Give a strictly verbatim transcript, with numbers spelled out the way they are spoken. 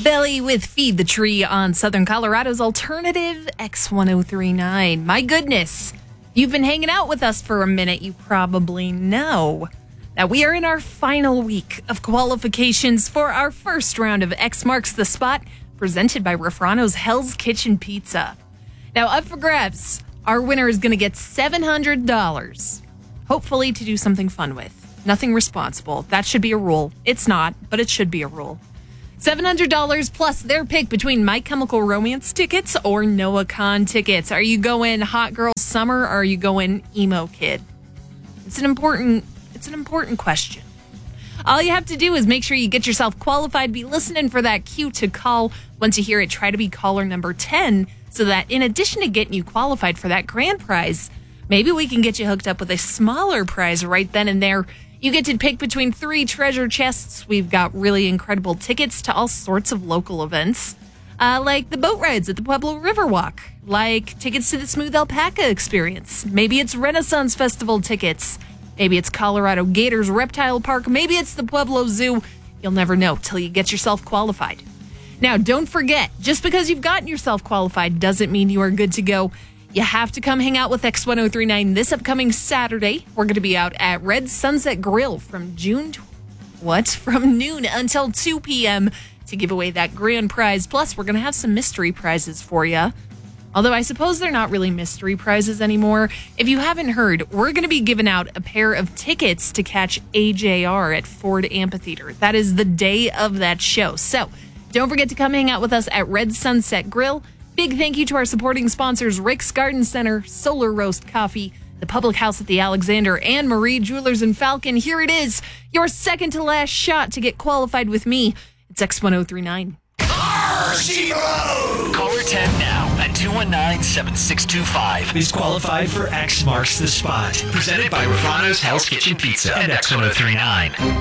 Belly with Feed the Tree on Southern Colorado's alternative X ten thirty-nine. My goodness, you've been hanging out with us for a minute, you probably know. Now, we are in our final week of qualifications for our first round of X Marks the Spot, presented by Refrano's Hell's Kitchen Pizza. Now, up for grabs, our winner is going to get seven hundred dollars, hopefully to do something fun with. Nothing responsible. That should be a rule. It's not, but it should be a rule. seven hundred dollars plus their pick between My Chemical Romance tickets or NoahCon tickets. Are you going Hot Girl Summer or are you going Emo Kid? It's an important, it's an important question. All you have to do is make sure you get yourself qualified. Be listening for that cue to call. Once you hear it, try to be caller number ten so that in addition to getting you qualified for that grand prize, maybe we can get you hooked up with a smaller prize right then and there. You get to pick between three treasure chests. We've got really incredible tickets to all sorts of local events, uh, like the boat rides at the Pueblo Riverwalk, like tickets to the Smooth Alpaca Experience. Maybe it's Renaissance Festival tickets. Maybe it's Colorado Gators Reptile Park. Maybe it's the Pueblo Zoo. You'll never know till you get yourself qualified. Now, don't forget, just because you've gotten yourself qualified doesn't mean you are good to go. You have to come hang out with X ten thirty-nine this upcoming Saturday. We're going to be out at Red Sunset Grill from June, what? From noon until two p.m. to give away that grand prize. Plus, we're going to have some mystery prizes for you. Although I suppose they're not really mystery prizes anymore. If you haven't heard, we're going to be giving out a pair of tickets to catch A J R at Ford Amphitheater. That is the day of that show. So don't forget to come hang out with us at Red Sunset Grill. Big thank you to our supporting sponsors, Rick's Garden Center, Solar Roast Coffee, the Public House at the Alexander, and Marie Jewelers and Falcon. Here it is, your second to last shot to get qualified with me. It's X ten thirty-nine. Caller ten now at two one nine, seven six two five is qualified for X Marks the Spot. Presented by Refrano's Hell's Kitchen Pizza and X ten thirty-nine.